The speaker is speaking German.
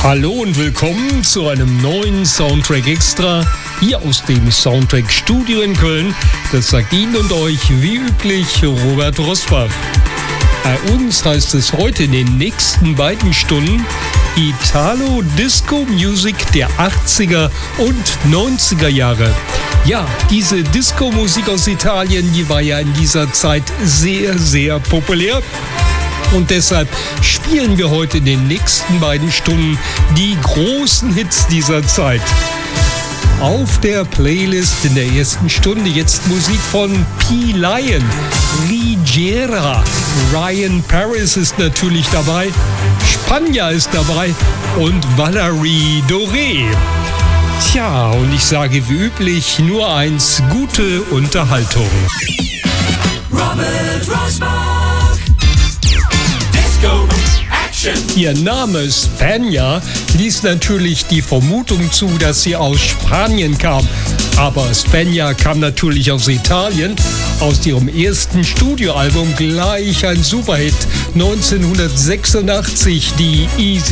Hallo und willkommen zu einem neuen Soundtrack Extra hier aus dem Soundtrack Studio in Köln. Das sagt Ihnen und euch wie üblich Robert Rosbach. Bei uns heißt es heute in den nächsten beiden Stunden Italo-Disco-Music der 80er und 90er Jahre. Ja, diese Disco-Musik aus Italien, die war ja in dieser Zeit sehr, sehr populär. Und deshalb spielen wir heute in den nächsten beiden Stunden die großen Hits dieser Zeit. Auf der Playlist in der ersten Stunde jetzt Musik von P. Lion, Rigera, Ryan Paris ist natürlich dabei, Spagna ist dabei und Valerie Doré. Tja, und ich sage wie üblich nur eins, gute Unterhaltung. Robert Rosbach. Action. Ihr Name Spagna ließ natürlich die Vermutung zu, dass sie aus Spanien kam. Aber Spagna kam natürlich aus Italien. Aus ihrem ersten Studioalbum gleich ein Superhit 1986, die Easy